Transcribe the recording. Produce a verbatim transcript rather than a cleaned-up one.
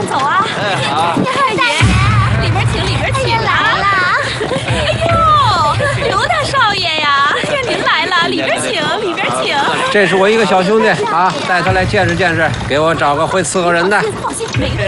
请走啊！ 哎，好。 大爷，里边请，里边请来了。哎呦，刘大少爷呀，哎呀，您来了，里边请，里边请。 这是我一个小兄弟啊，带他来见识见识，给我找个会伺候人的。 放心，没